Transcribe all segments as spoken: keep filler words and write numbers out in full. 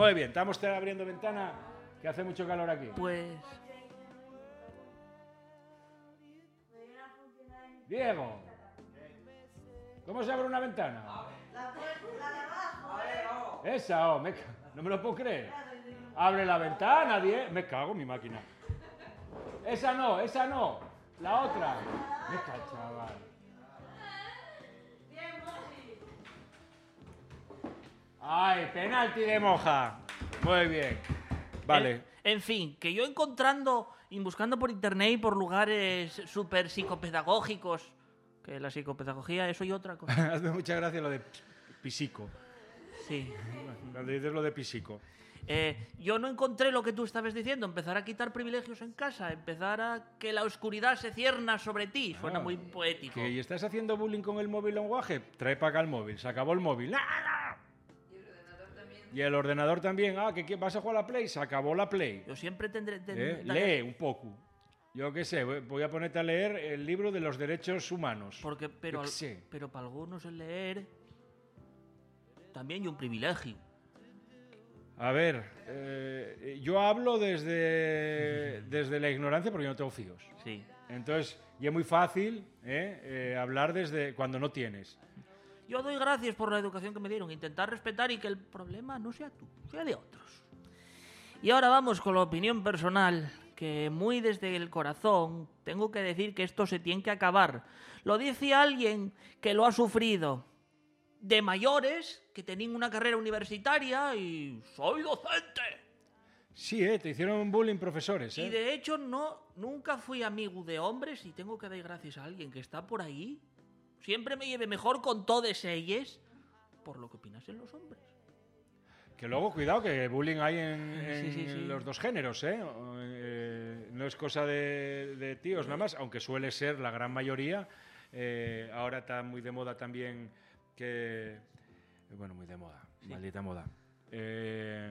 Muy bien, estamos abriendo ventana, que hace mucho calor aquí. Pues... Diego, ¿cómo se abre una ventana? La, la de abajo. Esa, oh, me ca... no me lo puedo creer. Abre la ventana, Diego. Me cago en mi máquina. Esa no, esa no. La otra. Me cago, chaval. Ay, penalti de Moja. Muy bien. Vale. En, en fin, que yo encontrando y buscando por internet y por lugares súper psicopedagógicos, que la psicopedagogía, eso y otra cosa. Hazme mucha gracia lo de pisico. Sí. Cuando dices lo de pisico. Eh, yo no encontré lo que tú estabas diciendo, empezar a quitar privilegios en casa, empezar a que la oscuridad se cierna sobre ti. Suena Ah, muy poético. ¿Que y estás haciendo bullying con el móvil lenguaje? Trae para acá el móvil. Se acabó el móvil. ¡Ah! Y el ordenador también. Ah, ¿que vas a jugar a la Play? Se acabó la Play. Yo siempre tendré... tendré ¿Eh? Lee un poco. Yo qué sé, voy a ponerte a leer el libro de los derechos humanos. Porque, pero, Yo qué sé. pero para algunos el leer también hay un privilegio. A ver, eh, yo hablo desde, desde la ignorancia porque yo no tengo fíos. Sí. Entonces, y es muy fácil ¿eh? Eh, hablar desde cuando no tienes. Yo doy gracias por la educación que me dieron, intentar respetar y que el problema no sea tú, sea de otros. Y ahora vamos con la opinión personal, que muy desde el corazón tengo que decir que esto se tiene que acabar. Lo dice alguien que lo ha sufrido. De mayores, que tenían una carrera universitaria y soy docente. Sí, ¿eh? Te hicieron bullying profesores, ¿eh? Y de hecho no, nunca fui amigo de hombres y tengo que dar gracias a alguien que está por ahí. Siempre me lleve mejor con todos ellos por lo que opinas en los hombres. Que luego, cuidado, que bullying hay en, en Sí, sí, sí. los dos géneros, ¿eh? Eh, no es cosa de, de tíos nada más, aunque suele ser la gran mayoría. Eh, ahora está muy de moda también que... Bueno, muy de moda, Sí. maldita moda. Eh,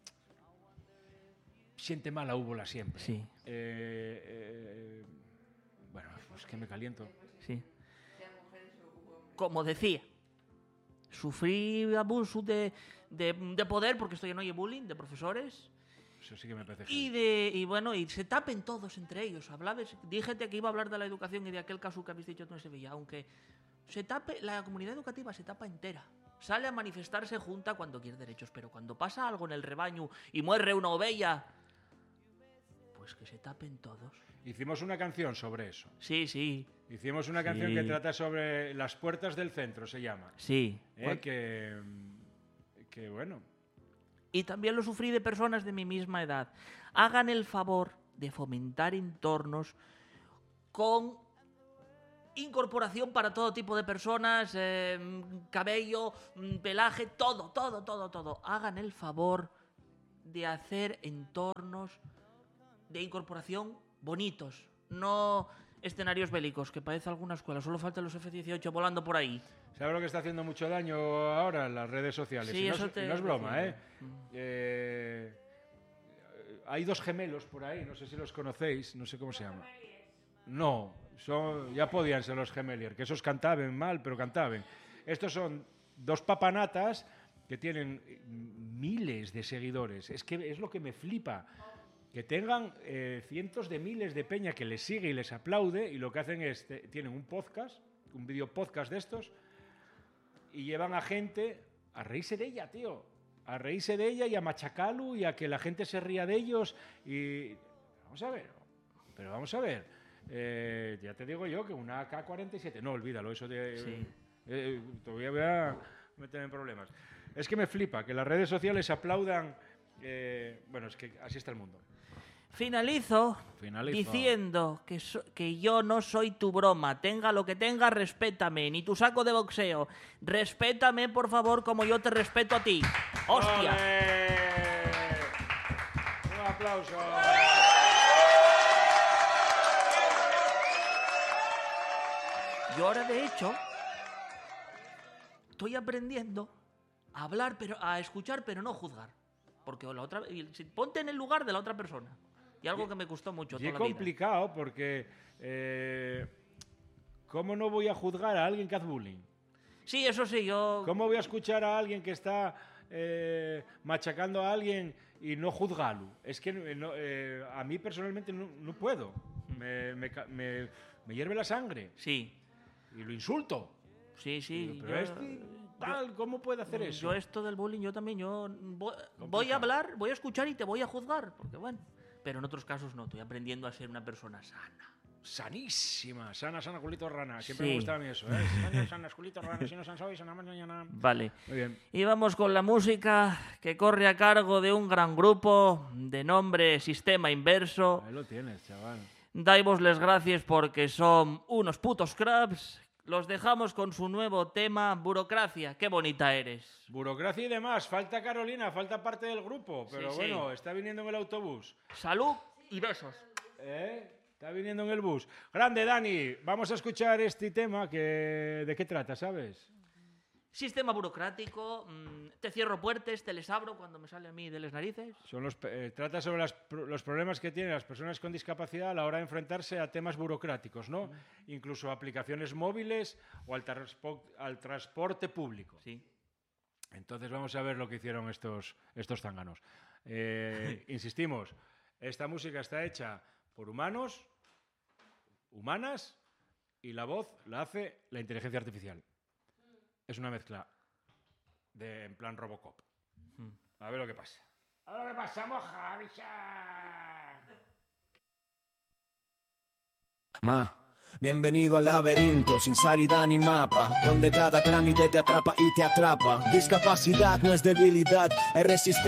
siente mala úbola siempre. Sí. Eh, eh, bueno, es que me caliento. Sí. Como decía, sufrí abuso de, de, de poder, porque esto ya no hay bullying, de profesores. Eso sí que me parece Y, heavy. de, y bueno, y se tapen todos entre ellos. Hablabas, díjete que iba a hablar de la educación y de aquel caso que habéis dicho tú en Sevilla, aunque se tape, la comunidad educativa se tapa entera. Sale a manifestarse junta cuando quiere derechos, pero cuando pasa algo en el rebaño y muere una oveja, pues que se tapen todos. Hicimos una canción sobre eso. Sí, sí, Hicimos una Sí. canción que trata sobre las puertas del centro, se llama. sí. ¿Eh? Que, que bueno, Y también lo sufrí de personas de mi misma edad. Hagan el favor de fomentar entornos con incorporación para todo tipo de personas, eh, cabello, mm, pelaje, todo, todo, todo, todo. Hagan el favor de hacer entornos de incorporación bonitos, no escenarios bélicos, que parece alguna escuela. Solo faltan los F dieciocho volando por ahí. ¿sabes lo que está haciendo mucho daño ahora en las redes sociales? Sí, y no, eso es, te y no es broma, decía ¿eh? yo. Mm. Eh, Hay dos gemelos por ahí, no sé si los conocéis, no sé cómo se llama. No, son, ya podían ser los Gemelier, que esos cantaban mal, pero cantaban. Estos son dos papanatas que tienen miles de seguidores. Es que es lo que me flipa. Que tengan eh, cientos de miles de peña que les sigue y les aplaude, y lo que hacen es, te, tienen un podcast, un video podcast de estos, y llevan a gente a reírse de ella, tío. A reírse de ella y a machacarlo y a que la gente se ría de ellos. Y vamos a ver, pero vamos a ver. Eh, ya te digo yo que una A K cuarenta y siete, no, olvídalo, eso de... Sí. Eh, todavía voy a meter en problemas. Es que me flipa que las redes sociales aplaudan... eh, bueno, es que así está el mundo. Finalizo, Finalizo. diciendo que, so- que yo no soy tu broma. Tenga lo que tenga, respétame. Ni tu saco de boxeo. Respétame, por favor, como yo te respeto a ti. ¡Hostia! ¡Ole! Un aplauso. Yo ahora, de hecho, estoy aprendiendo a hablar, pero a escuchar, pero no juzgar. Porque la otra, y si- ponte en el lugar de la otra persona. Y algo que me costó mucho Y toda es la vida. complicado porque... eh, ¿cómo no voy a juzgar a alguien que hace bullying? Sí, eso sí, yo... ¿Cómo voy a escuchar a alguien que está eh, machacando a alguien y no juzgarlo. Es que no, eh, a mí personalmente no, no puedo. Me, me, me, me hierve la sangre. Sí. Y lo insulto. Sí, sí. Digo, pero yo, este tal, ¿cómo puede hacer eso? Yo esto del bullying, yo también, yo voy, voy a hablar, voy a escuchar y te voy a juzgar, porque bueno, pero en otros casos no, estoy aprendiendo a ser una persona sana. Sanísima, sana, sana, culito, rana. Siempre Sí. me gustaba a mí eso, ¿eh? Sana, sana, culito, rana, si no san soy, sana mañana. Vale. Muy bien. Y vamos con la música que corre a cargo de un gran grupo de nombre Sistema Inverso. Ahí lo tienes, chaval. Daivos les gracias porque son unos putos crabs. Los dejamos con su nuevo tema, Burocracia. Qué bonita eres. Burocracia y demás. Falta Carolina, falta parte del grupo. Pero Sí, bueno, sí. está viniendo en el autobús. Salud y besos. ¿Eh? Está viniendo en el bus. Grande, Dani. Vamos a escuchar este tema que... ¿De qué trata, sabes? Sistema burocrático, mmm, te cierro puertas, te les abro cuando me sale a mí de las narices. Son los, eh, trata sobre las, los problemas que tienen las personas con discapacidad a la hora de enfrentarse a temas burocráticos, ¿no? Mm. Incluso aplicaciones móviles o al, transpo al transporte público. Sí. Entonces vamos a ver lo que hicieron estos, estos zánganos. Eh, insistimos, esta música está hecha por humanos, humanas, y la voz la hace la inteligencia artificial. Es una mezcla de en plan Robocop. Hmm. A ver lo que pasa. A ver lo que pasa, moja, bicha. Ma, bienvenido al laberinto sin salida ni mapa, donde cada trámite te atrapa y te atrapa. Discapacidad no es debilidad, es resistencia.